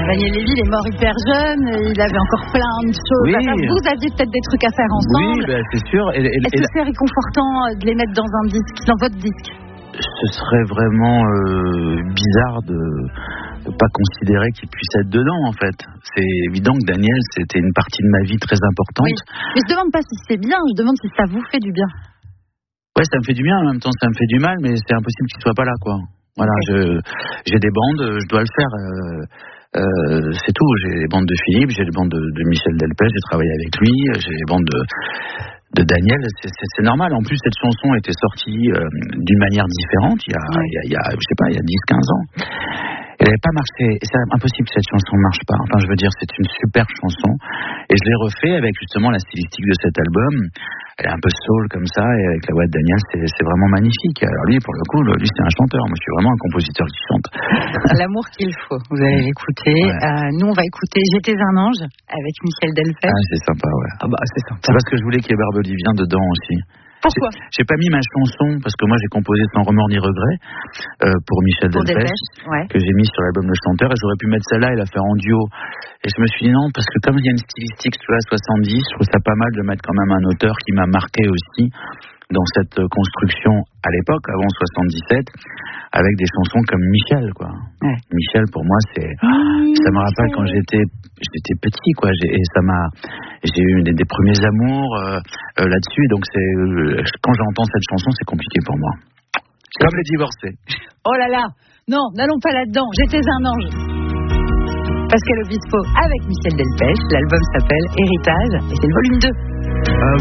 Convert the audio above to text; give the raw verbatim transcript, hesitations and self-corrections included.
Daniel Lévy, il est mort hyper jeune, il avait encore plein de choses oui. à faire. Vous aviez peut-être des trucs à faire ensemble. Oui, ben, c'est sûr. Et, et, Est-ce et que la... c'est réconfortant de les mettre dans un disque, dans votre disque? Ce serait vraiment euh, bizarre de ne pas considérer qu'il puisse être dedans, en fait. C'est évident que Daniel, c'était une partie de ma vie très importante. Oui. Mais je demande pas si c'est bien, je demande si ça vous fait du bien. Ouais, ça me fait du bien, en même temps ça me fait du mal, mais c'est impossible qu'il soit pas là, quoi. Voilà, okay. je, j'ai des bandes, je dois le faire. Euh, euh, c'est tout. J'ai les bandes de Philippe, j'ai les bandes de, de Michel Delpech, j'ai travaillé avec lui, j'ai les bandes de, de Daniel. C'est, c'est, c'est normal. En plus, cette chanson était sortie euh, d'une manière différente il y a, ouais. il y a, il y a, je sais pas, il y a dix quinze ans. Elle n'avait pas marché. C'est impossible que cette chanson ne marche pas. Enfin, je veux dire, c'est une super chanson. Et je l'ai refait avec justement la stylistique de cet album. Elle est un peu soul comme ça, et avec la voix de Daniel, c'est, c'est vraiment magnifique. Alors lui, pour le coup, lui, c'est un chanteur. Moi, je suis vraiment un compositeur qui chante. L'amour qu'il faut, vous allez l'écouter. Ouais. Euh, nous, on va écouter J'étais un ange avec Michel Delpech. Ah, c'est sympa, ouais. Ah bah, c'est sympa. C'est parce que je voulais qu'il y ait Barbelivien dedans aussi. Pourquoi ? J'ai, j'ai pas mis ma chanson parce que moi j'ai composé Sans remords ni regret euh, pour Michel pour Delpech, ouais. que j'ai mis sur l'album Le Chanteur, et j'aurais pu mettre celle-là et la faire en duo. Et je me suis dit non, parce que comme il y a une stylistique sur la soixante-dix, je trouve ça pas mal de mettre quand même un auteur qui m'a marqué aussi dans cette construction à l'époque, avant soixante-dix-sept, avec des chansons comme Michel, quoi. Ouais. Michel, pour moi, c'est, mmh, ça me rappelle quand j'étais, j'étais petit, quoi. J'ai, et ça m'a, j'ai eu des, des premiers amours euh, euh, là-dessus. Donc c'est, euh, quand j'entends cette chanson, c'est compliqué pour moi. Comme les divorcés. Oh là là, non, n'allons pas là-dedans. J'étais un ange. Pascal Obispo avec Michel Delpech. L'album s'appelle Héritage et c'est le volume deux.